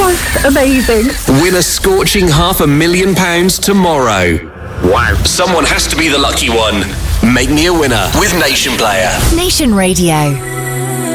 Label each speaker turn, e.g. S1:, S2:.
S1: was amazing.
S2: Win a scorching £500,000 tomorrow. Wow. Someone has to be the lucky one. Make me a winner with Nation Player.
S3: Nation Radio.